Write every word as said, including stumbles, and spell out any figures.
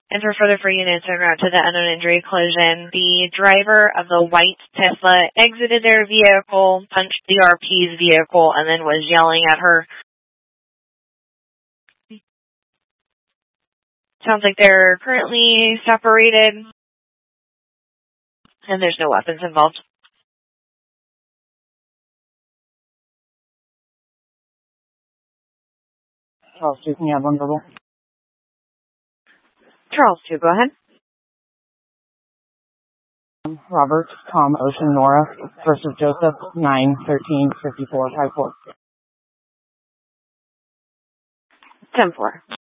And for further for units en route to the unknown injury collision, the driver of the white Tesla exited their vehicle, punched the R P's vehicle, and then was yelling at her. Sounds like they're currently separated, and there's no weapons involved. Charles two, can you have one verbal? Charles two, go ahead. Robert, Tom, Ocean, Nora, versus Joseph, nine, thirteen, fifty-four, five, four. ten four.